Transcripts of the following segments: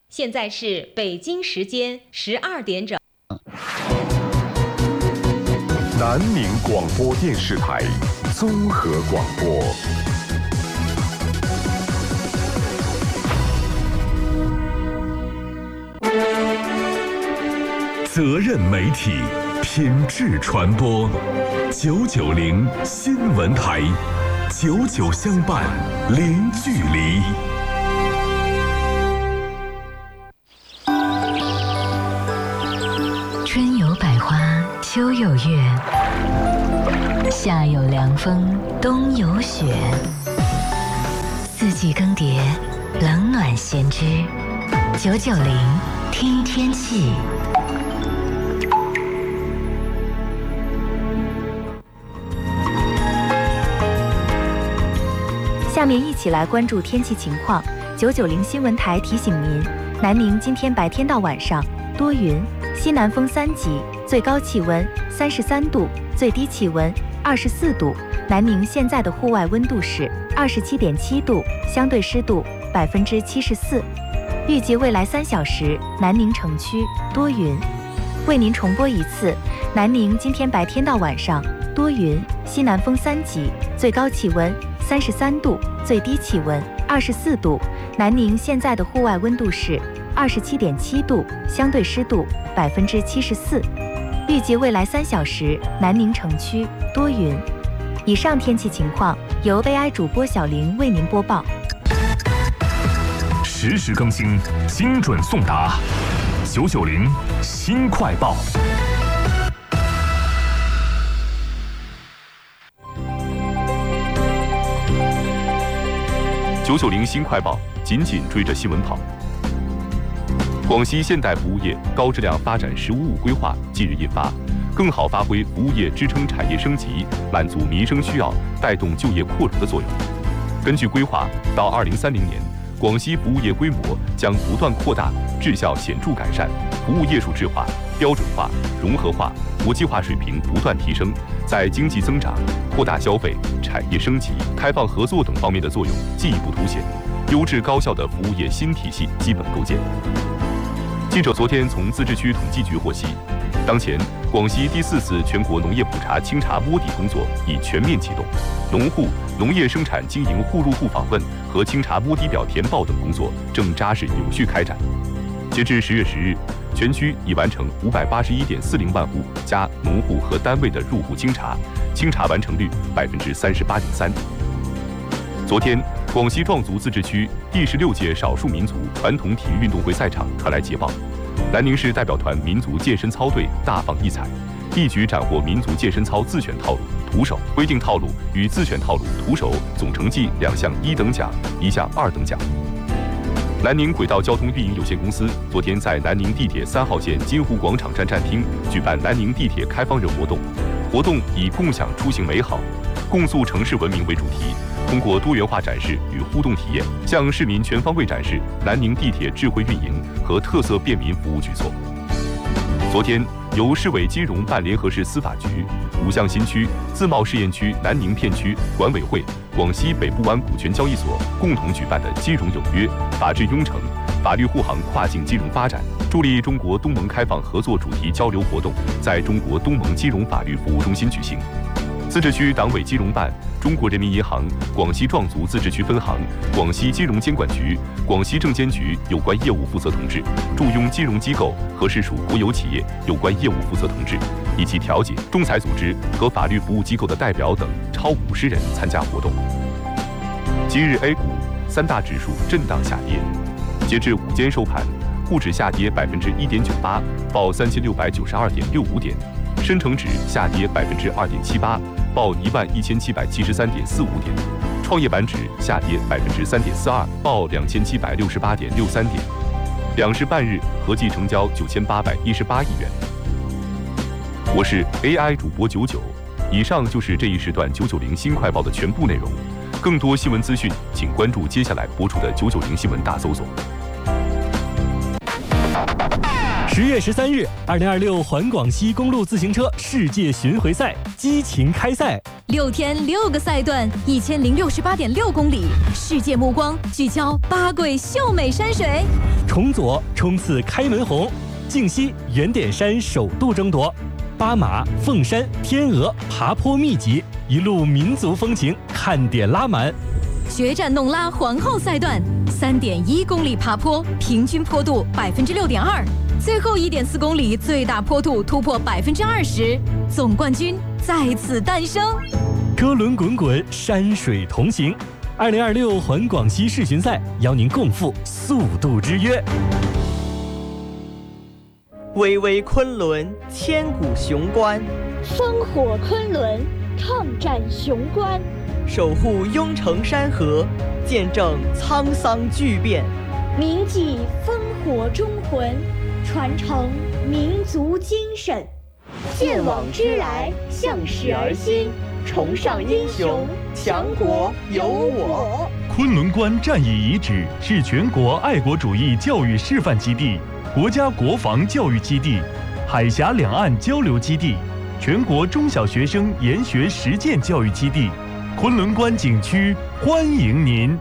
现在是北京时间12点整。 南宁广播电视台综合广播。责任媒体，品质传播，990新闻台，99相伴，零距离。 春有百花，秋有月，夏有凉风，冬有雪。四季更迭，冷暖咸之。990听天气。 下面一起来关注天气情况。990新闻台提醒您，南宁今天白天到晚上多云，西南风3级，最高气温33度，最低气温24度。南宁现在的户外温度是27.7度，相对湿度74%。预计未来3小时，南宁城区多云。为您重播一次，南宁今天白天到晚上多云，西南风3级，最高气温33度，最低气温24度。南宁现在的户外温度是27.7度，相对湿度74%。预计未来3小时，南宁城区多云。以上天气情况由 AI 主播小玲为您播报。 实时更新，精准送达。990新快报。990新快报，紧紧追着新闻跑。广西现代服务业高质量发展“十五五”规划近日印发，更好发挥服务业支撑产业升级、满足民生需要、带动就业扩容的作用。根据规划，到2030年，广西服务业规模将不断扩大，质效显著改善，服务业数质化、标准化、融合化、国际化水平不断提升，在经济增长、扩大消费、产业升级、开放合作等方面的作用进一步凸显，优质高效的服务业新体系基本构建。记者昨天从自治区统计局获悉，当前广西第4次全国农业普查清查摸底工作已全面启动，农户、农业生产经营户入户访问和清查摸底表填报等工作正扎实有序开展。截至10月10日，全区已完成581.40万户加农户和单位的入户清查，清查完成率38.3%。昨天，广西壮族自治区第16届少数民族传统体育运动会赛场传来捷报，南宁市代表团民族健身操队大放异彩，一举斩获民族健身操自选套路、徒手规定套路与自选套路、徒手总成绩2项1等奖，1项2等奖。南宁轨道交通运营有限公司昨天在南宁地铁3号线金湖广场站站厅举办南宁地铁开放日活动，活动以共享出行美好、共塑城市文明为主题，通过多元化展示与互动体验，向市民全方位展示南宁地铁智慧运营和特色便民服务举措。昨天，由市委金融办联合市司法局、五象新区自贸试验区南宁片区管委会、广西北部湾股权交易所共同举办的金融有约、法治拥城、法律护航跨境金融发展，助力中国东盟开放合作主题交流活动在中国东盟金融法律服务中心举行。自治区党委金融办、中国人民银行广西壮族自治区分行、广西金融监管局、广西证监局有关业务负责同志驻拥金融机构和市属国有企业有关业务负责同志，以及调解、仲裁组织和法律服务机构的代表等超50人参加活动。今日 A 股3大指数震荡下跌，截至午间收盘，沪指下跌1.98%，报3692.65点；深成指下跌2.78%，报11773.45点；创业板指下跌3.42%，报2768.63点。2市半日合计成交9818亿元。我是 AI 主播99，以上就是这一时段990新快报的全部内容。更多新闻资讯，请关注接下来播出的990新闻大搜索。 10月13日，2026环广西公路自行车世界巡回赛激情开赛。 6天6个赛段，1068.6公里，世界目光聚焦八桂秀美山水。 崇左冲刺开门红，靖西圆点山首度争夺，巴马、凤山、天鹅爬坡密集，一路民族风情看点拉满。 决战弄拉皇后赛段，3.1公里爬坡，平均坡度6.2%，最后1.4公里最大坡度突破20%，总冠军在此诞生。 车轮滚滚，山水同行。2026环广西世巡赛邀您共赴速度之约。 巍巍昆仑，千古雄关； 烽火昆仑，抗战雄关； 守护雍城山河，见证沧桑巨变； 铭记烽火忠魂，传承民族精神。见往知来，向史而新，崇尚英雄，强国有我。 昆仑关战役遗址是全国爱国主义教育示范基地、国家国防教育基地、海峡两岸交流基地、全国中小学生研学实践教育基地。昆仑关景区欢迎您。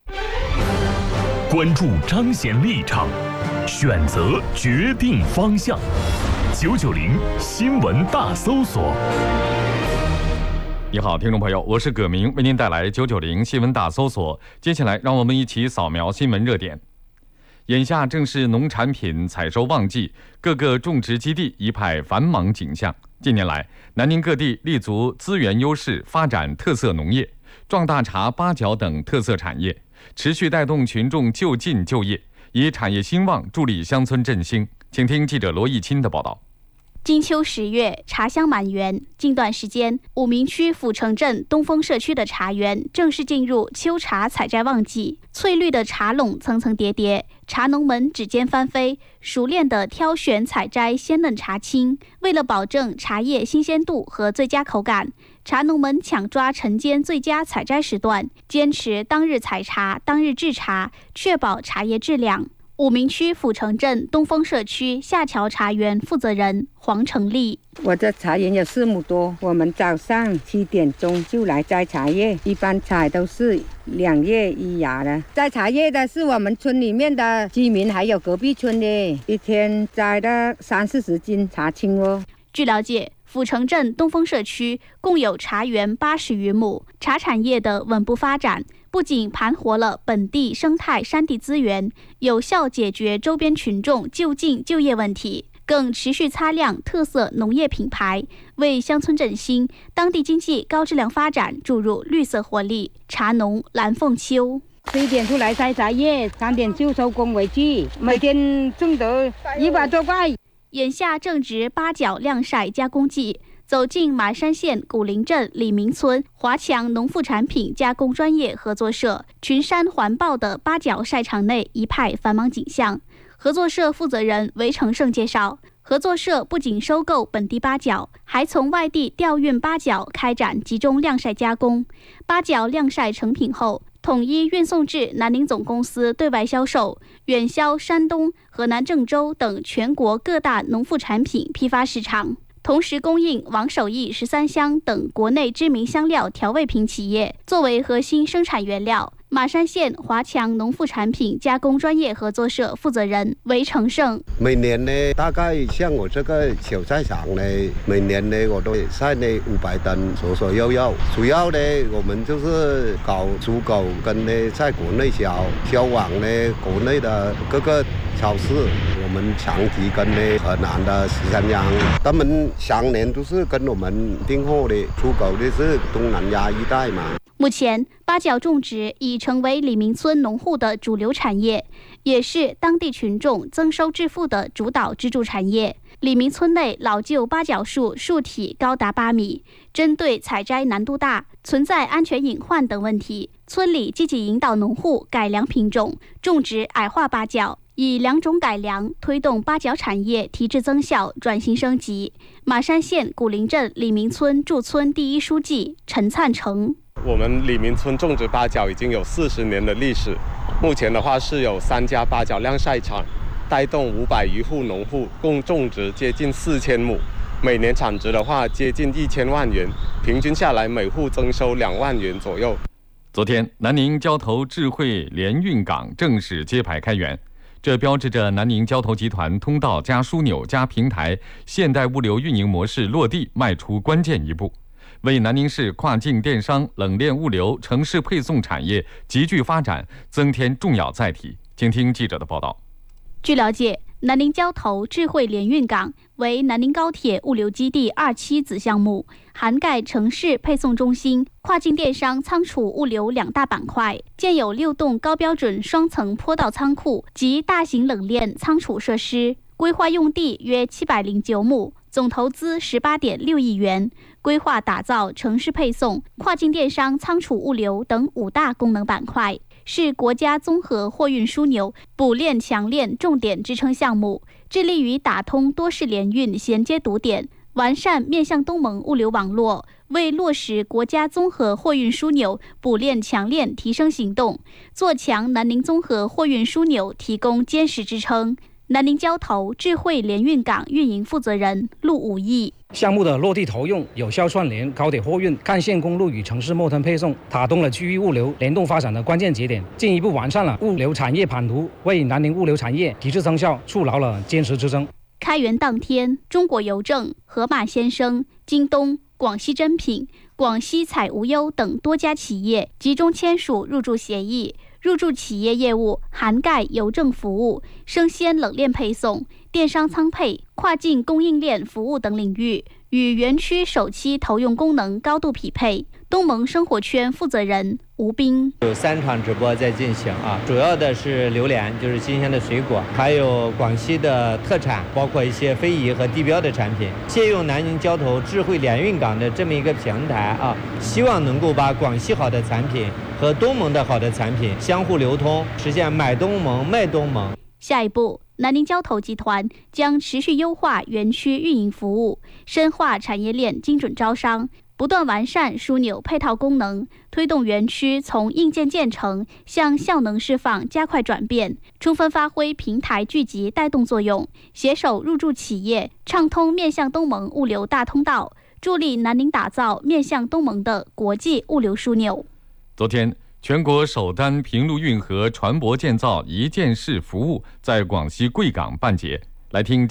关注彰显立场，选择决定方向。990新闻大搜索。 你好，听众朋友，我是葛明，为您带来990新闻大搜索。接下来，让我们一起扫描新闻热点。眼下正是农产品采收旺季，各个种植基地一派繁忙景象。近年来，南宁各地立足资源优势，发展特色农业，壮大茶、八角等特色产业，持续带动群众就近就业，以产业兴旺助力乡村振兴。请听记者罗毅清的报道。 金秋10月，茶香满园。近段时间，武鸣区阜成镇东风社区的茶园正式进入秋茶采摘旺季，翠绿的茶垄层层叠叠，茶农们指尖翻飞，熟练地挑选采摘鲜嫩茶青。为了保证茶叶新鲜度和最佳口感，茶农们抢抓晨间最佳采摘时段，坚持当日采茶、当日制茶，确保茶叶质量。武鸣区阜成镇东风社区下桥茶园负责人黄成立： 我的茶园有4亩多，我们早上7点钟就来摘茶叶，一般采都是2月1芽的。摘茶叶的是我们村里面的居民，还有隔壁村的，一天摘的30-40斤茶青哦。 据了解，阜成镇东风社区共有茶园80余亩，茶产业的稳步发展，不仅盘活了本地生态山地资源，有效解决周边群众就近就业问题，更持续擦亮特色农业品牌，为乡村振兴、当地经济高质量发展注入绿色活力。茶农蓝凤秋 7点出来摘茶叶，3点就收工回去，每天挣得100多块。 眼下正值八角晾晒加工季，走进马山县古林镇李明村华强农副产品加工专业合作社群山环抱的八角晒场内一派繁忙景象。合作社负责人韦成胜介绍，合作社不仅收购本地八角，还从外地调运八角开展集中晾晒加工。八角晾晒成品后，统一运送至南宁总公司对外销售，远销山东、河南郑州等全国各大农副产品批发市场，同时供应王守义13香等国内知名香料调味品企业作为核心生产原料。马山县华强农副产品加工专业合作社负责人韦成胜： 每年呢，大概像我这个小菜场呢，每年呢我都晒呢500吨左右。主要呢，我们就是搞出口跟呢在国内销往呢国内的各个超市。我们长期跟呢河南的13香，他们常年都是跟我们订货的，出口的是东南亚一带嘛。 目前，八角种植已成为李明村农户的主流产业，也是当地群众增收致富的主导支柱产业。李明村内老旧八角树树体高达8米，针对采摘难度大、存在安全隐患等问题，村里积极引导农户改良品种，种植矮化八角，以2种改良推动八角产业提质增效、转型升级。马山县古林镇李明村驻村第1书记陈灿成： 我们李明村种植八角已经有40年的历史，目前的话是有3家八角晾晒场，带动500余户农户，共种植接近4000亩， 每年产值的话接近1000万元，平均下来每户增收2万元左右。 昨天，南宁交投智慧联运港正式揭牌开园，这标志着南宁交投集团通道加枢纽加平台现代物流运营模式落地迈出关键一步，为南宁市跨境电商、冷链物流、城市配送产业急剧发展增添重要载体。请听记者的报道。 据了解，南宁交投智慧联运港为南宁高铁物流基地2期子项目，涵盖城市配送中心、跨境电商仓储物流2大板块，建有6栋高标准双层坡道仓库及大型冷链仓储设施，规划用地约709亩，总投资18.6亿元，规划打造城市配送、跨境电商仓储物流等5大功能板块，是国家综合货运枢纽补链强链重点支撑项目，致力于打通多式联运衔接堵点，完善面向东盟物流网络，为落实国家综合货运枢纽补链强链提升行动，做强南宁综合货运枢纽提供坚实支撑。南宁交投智慧联运港运营负责人陆武义： 项目的落地投用，有效串联高铁货运、干线公路与城市末端配送，打通了区域物流联动发展的关键节点，进一步完善了物流产业版图，为南宁物流产业提质增效筑牢了坚实支撑。 开园当天，中国邮政、盒马鲜生、京东、广西珍品、广西彩无忧等多家企业集中签署入驻协议。入驻企业业务涵盖邮政服务、生鲜冷链配送、电商仓配、跨境供应链服务等领域，与园区首期投用功能高度匹配。东盟生活圈负责人吴斌： 有3场直播在进行啊，主要的是榴莲，就是新鲜的水果，还有广西的特产，包括一些非遗和地标的产品。借用南宁交投智慧联运港的这么一个平台啊，希望能够把广西好的产品和东盟的好的产品相互流通，实现买东盟卖东盟。 下一步，南宁交投集团将持续优化园区运营服务，深化产业链精准招商，不断完善枢纽配套功能，推动园区从硬件建成向效能释放加快转变，充分发挥平台聚集带动作用，携手入驻企业，畅通面向东盟物流大通道，助力南宁打造面向东盟的国际物流枢纽。 昨天，全国首单平陆运河船舶建造一件式服务在广西贵港办结。来听